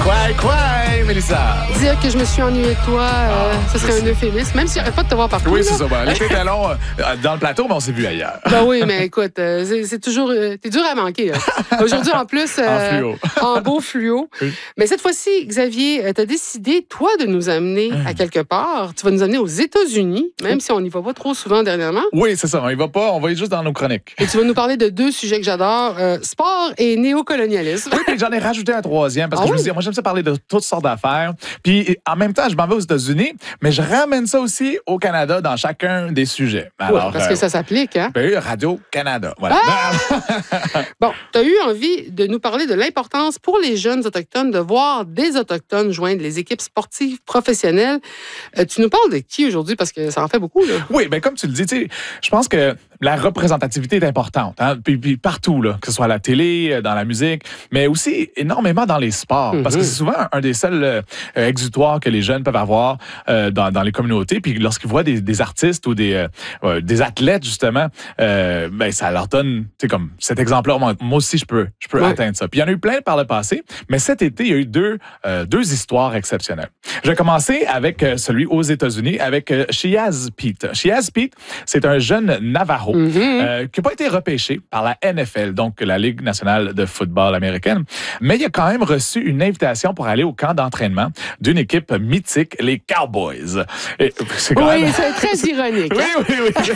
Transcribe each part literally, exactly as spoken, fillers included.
Quoi, quoi, Mélissa? Dire que je me suis ennuyée de toi, euh, ce serait un euphémisme, même si j'arrête pas de te voir partout. Oui, là. c'est ça. Bon, l'été était long euh, dans le plateau, mais on s'est vu ailleurs. Ben oui, mais écoute, euh, c'est, c'est toujours... Euh, t'es dur à manquer. Là. Aujourd'hui, en plus... En euh, fluo. En beau fluo. Oui. Mais cette fois-ci, Xavier, euh, t'as décidé, toi, de nous amener à quelque part. Tu vas nous amener aux États-Unis, même si on n'y va pas trop souvent dernièrement. Oui, c'est ça. On y va pas. On va être juste dans nos chroniques. Et tu vas nous parler de deux sujets que j'adore, euh, sport et néocolonialisme. Oui, puis j'en ai rajouté un troisième parce Ah que je oui? me dis, moi, j'aime ça parler de toutes sortes d'affaires. Puis en même temps, je m'en vais aux États-Unis, mais je ramène ça aussi au Canada dans chacun des sujets. Alors, ouais, parce que euh, ça s'applique, hein? ben, Radio-Canada. Voilà. Ah! Bon, tu as eu envie de nous parler de l'importance pour les jeunes autochtones de voir des autochtones joindre les équipes sportives professionnelles. Euh, tu nous parles de qui aujourd'hui? Parce que ça en fait beaucoup, là. Oui, bien comme tu le dis, tu sais, je pense que la représentativité est importante. Hein? Puis, puis partout, là, que ce soit à la télé, dans la musique, mais aussi énormément dans les sports. Mm-hmm. Parce que c'est souvent un des seuls euh, exutoires que les jeunes peuvent avoir euh, dans, dans les communautés. Puis lorsqu'ils voient des, des artistes ou des, euh, des athlètes, justement, euh, ben, ça leur donne, tu sais, comme cet exemple-là, moi, moi aussi, je peux, je peux ouais. atteindre ça. Puis il y en a eu plein par le passé, mais cet été, il y a eu deux, euh, deux histoires exceptionnelles. Je vais commencer avec euh, celui aux États-Unis, avec euh, Shiaz Pete. Shiaz Pete, c'est un jeune Navajo mm-hmm. euh, qui n'a pas été repêché par la N F L, donc la Ligue nationale de football américaine, mais il a quand même reçu une invitation pour aller au camp d'entraînement d'une équipe mythique, les Cowboys. Et c'est quand oui, même... c'est très ironique. Oui, oui, oui.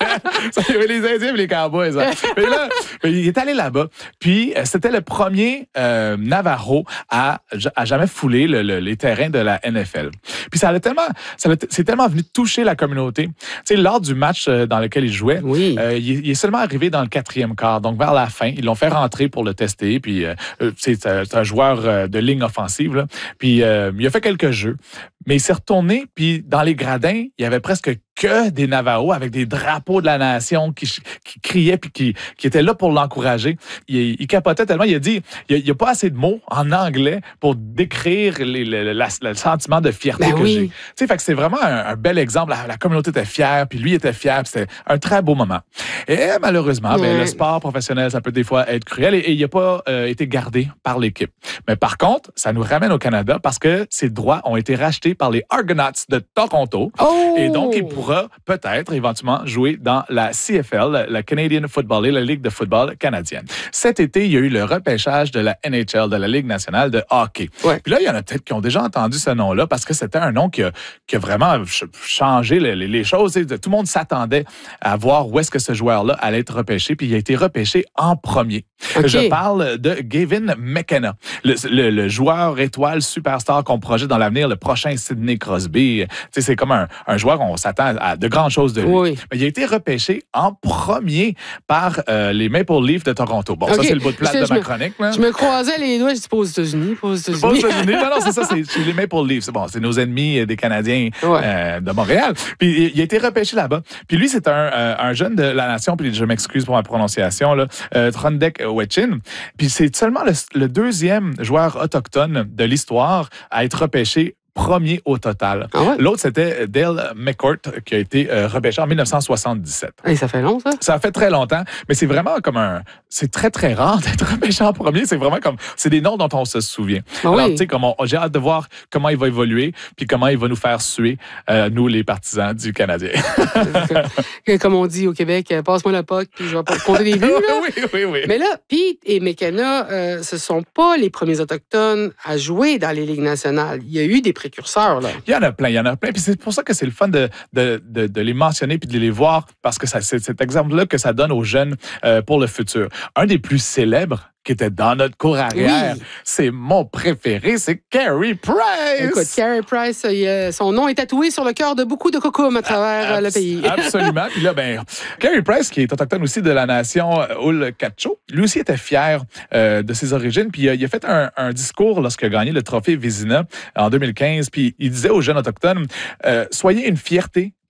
Ça, il y avait les Indiens et les Cowboys. Hein. Mais là, il est allé là-bas, puis c'était le premier euh, Navajo à, à jamais fouler le, le, les terrains de la N F L. Puis ça a tellement, ça a, c'est tellement venu toucher la communauté. Tu sais, lors du match dans lequel il jouait, oui. euh, il, il est seulement arrivé dans le quatrième quart, donc vers la fin, ils l'ont fait rentrer pour le tester. Puis euh, c'est, c'est un joueur de ligne offensive. Là. Puis euh, il a fait quelques jeux, mais il s'est retourné. Puis dans les gradins, il y avait presque que des Navajos avec des drapeaux de la nation qui, qui criaient puis qui, qui étaient là pour l'encourager. Il, il capotait tellement. Il a dit, il n'y a, a pas assez de mots en anglais pour décrire les, les, la, le sentiment de fierté ben que oui. j'ai. Tu sais, fait que c'est vraiment un, un bel exemple. La, la communauté était fière, puis lui était fier. Puis c'était un très beau moment. Et malheureusement, ouais. ben, le sport professionnel, ça peut des fois être cruel et, et il n'a pas euh, été gardé par l'équipe. Mais par contre, ça nous ramène au Canada parce que ces droits ont été rachetés par les Argonauts de Toronto. Oh! Et donc, ils pourront peut-être éventuellement jouer dans la C F L, la Canadian Football League, la Ligue de football canadienne. Cet été, il y a eu le repêchage de la N H L, de la Ligue nationale de hockey. Ouais. Puis là, il y en a peut-être qui ont déjà entendu ce nom-là parce que c'était un nom qui a, qui a vraiment changé les, les choses. Tout le monde s'attendait à voir où est-ce que ce joueur-là allait être repêché, puis il a été repêché en premier. Okay. Je parle de Gavin McKenna, le, le, le joueur étoile superstar qu'on projette dans l'avenir, le prochain Sidney Crosby. Tu sais, c'est comme un, un joueur qu'on s'attend à de grandes choses de lui. Oui. Mais il a été repêché en premier par euh, les Maple Leafs de Toronto. Bon, okay. ça, c'est le bout de plate de ma me, chronique. Là. Je me croisais les doigts, je dis pas aux États-Unis, pas aux États-Unis. Pas aux États-Unis. Non, non, c'est ça, c'est, c'est les Maple Leafs. C'est bon, c'est nos ennemis des Canadiens ouais. euh, de Montréal. Puis il a été repêché là-bas. Puis lui, c'est un, euh, un jeune de la nation, puis je m'excuse pour ma prononciation, là, euh, Trondek Wetchin. Puis c'est seulement le, le deuxième joueur autochtone de l'histoire à être repêché premier au total. Ah ouais? L'autre, c'était Dale McCourt, qui a été euh, repêché en dix-neuf cent soixante-dix-sept. Et ça fait long, ça? Ça fait très longtemps, mais c'est vraiment comme un... C'est très, très rare d'être repêché en premier. C'est vraiment comme... C'est des noms dont on se souvient. Ah Alors, oui. tu sais, comme on, j'ai hâte de voir comment il va évoluer, puis comment il va nous faire suer, euh, nous, les partisans du Canadien. Comme on dit au Québec, passe-moi le puck, puis je vais pas compter des buts, là. Oui, oui, oui. Mais là, Pete et McKenna, euh, ce sont pas les premiers Autochtones à jouer dans les ligues nationales. Il y a eu des précurseurs, là. Il y en a plein, il y en a plein. Puis c'est pour ça que c'est le fun de, de, de, de les mentionner puis de les voir, parce que ça, c'est cet exemple-là que ça donne aux jeunes euh, pour le futur. Un des plus célèbres qui était dans notre cour arrière, oui. c'est mon préféré, c'est Carey Price. Écoute, Carey Price, il, son nom est tatoué sur le cœur de beaucoup de cocum à travers Abs- le pays. Absolument. Puis là, ben, Carey Price, qui est autochtone aussi de la nation Ul-Cacho, lui aussi était fier euh, de ses origines. Puis il a, il a fait un, un discours lorsqu'il a gagné le trophée Vézina en deux mille quinze. Puis il disait aux jeunes autochtones, euh, soyez une fierté